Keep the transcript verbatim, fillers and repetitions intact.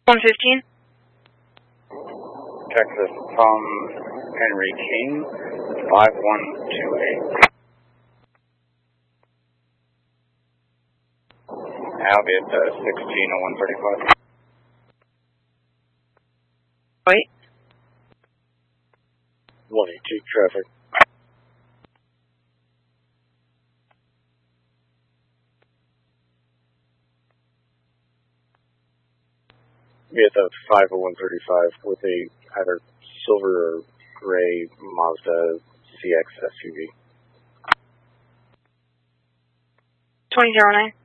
one fifteen. Texas Tom Henry King, five one two eight. I'll be at uh, sixteen oh one thirty-five. Wait. one eighty-two traffic. Be at the five oh one thirty-five with a either silver or gray Mazda C X S U V. twenty oh nine.